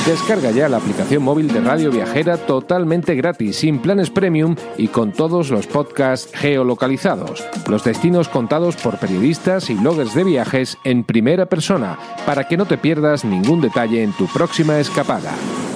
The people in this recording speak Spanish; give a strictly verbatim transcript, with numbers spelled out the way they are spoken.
Descarga ya la aplicación móvil de Radio Viajera totalmente gratis, sin planes premium y con todos los podcasts geolocalizados. Los destinos contados por periodistas y bloggers de viajes en primera persona, para que no te pierdas ningún detalle en tu próxima escapada.